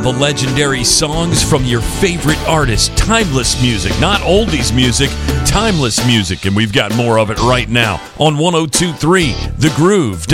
the legendary songs from your favorite artists. Timeless music, not oldies music, timeless music. And we've got more of it right now on 102.3 The Groove.